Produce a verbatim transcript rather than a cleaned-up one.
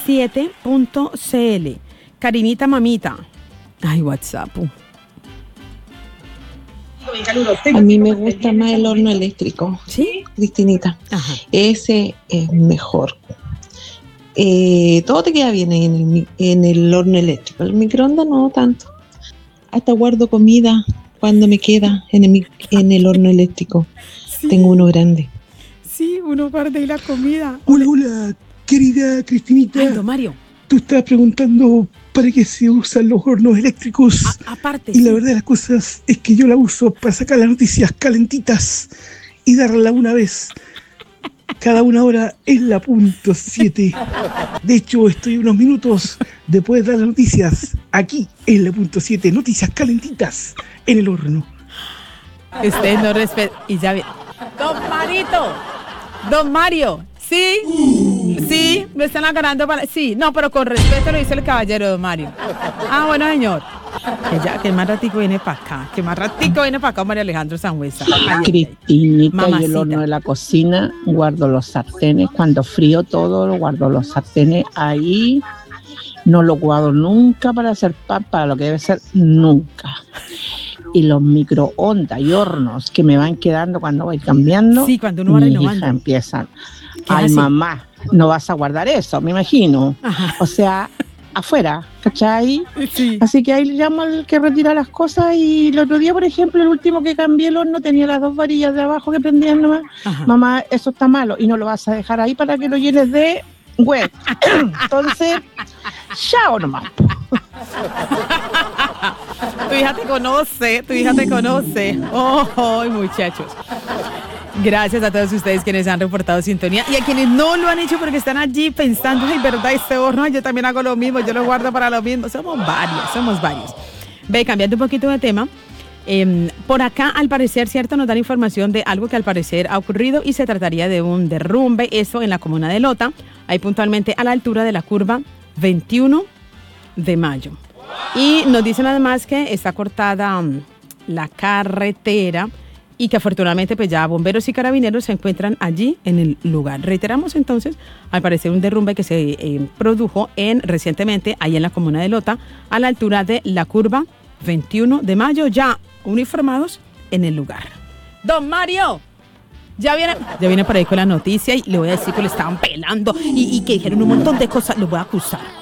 siete punto c l. Karinita mamita. Ay, WhatsApp. A mí me gusta más el horno eléctrico. ¿Sí? Cristinita. Ajá. Ese es mejor. Eh, todo te queda bien en el, en el horno eléctrico. El microondas no tanto. Hasta guardo comida cuando me queda en el, en el horno eléctrico. Sí. Tengo uno grande. Sí, uno guarda ahí la comida. Hola, hola, querida Cristinita. Ay, don Mario. Tú estabas preguntando para qué se usan los hornos eléctricos. A, aparte. Y sí. La verdad de las cosas es que yo la uso para sacar las noticias calentitas y darla una vez. Cada una hora en la punto siete. De hecho, estoy unos minutos después de dar las noticias aquí en la punto siete. Noticias calentitas en el horno. Usted no respeta. Y ya ve. Don Marito. Don Mario. Sí. Sí. Me están agarrando para. Sí. No, pero con respeto lo dice el caballero, don Mario. Ah, bueno, señor. Que ya, que más ratico viene para acá. Que más ratico viene para acá, María Alejandro Sangüesa. Cristinita, yo el horno de la cocina, guardo los sartenes. Cuando frío todo, guardo los sartenes ahí. No lo guardo nunca para hacer pan, para lo que debe ser nunca. Y los microondas y hornos que me van quedando cuando voy cambiando. Sí, cuando uno va renovando. Mis hijas empiezan. Ay, hace? Mamá, no vas a guardar eso, me imagino. Ajá. O sea, afuera, ¿cachai? Sí. Así que ahí le llamo al que retira las cosas. Y el otro día, por ejemplo, el último que cambié el horno tenía las dos varillas de abajo que prendían nomás. Ajá. Mamá, eso está malo y no lo vas a dejar ahí para que lo llenes de web. Entonces, chao nomás. Tu hija te conoce, tu hija te conoce. Oh, oh, muchachos. Gracias a todos ustedes quienes han reportado sintonía y a quienes no lo han hecho porque están allí pensando, ay, verdad, este horno, yo también hago lo mismo, yo lo guardo para lo mismo. Somos varios, somos varios. Ve, cambiando un poquito de tema, eh, por acá, al parecer, cierto, nos dan información de algo que al parecer ha ocurrido y se trataría de un derrumbe, eso en la comuna de Lota, ahí puntualmente a la altura de la curva veintiuno de mayo. Y nos dicen además que está cortada um, la carretera y que afortunadamente pues ya bomberos y carabineros se encuentran allí en el lugar. Reiteramos entonces, al parecer un derrumbe que se eh, produjo en recientemente ahí en la comuna de Lota, a la altura de la curva veintiuno de mayo, ya uniformados en el lugar. Don Mario, ya viene, ya viene por ahí con la noticia y le voy a decir que le estaban pelando y, y que dijeron un montón de cosas, lo voy a acusar.